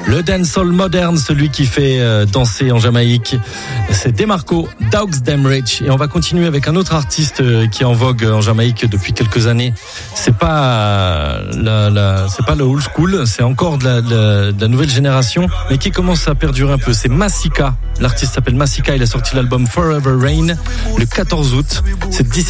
Le dancehall moderne, celui qui fait danser en Jamaïque, c'est DeMarco, Dogs Damn Rich. Et on va continuer avec un autre artiste qui est en vogue en Jamaïque depuis quelques années. C'est pas le old school, c'est encore de la nouvelle génération, mais qui commence à perdurer un peu. C'est Masika. L'artiste s'appelle Masika. Il a sorti l'album Forever Rain le 14 août. C'est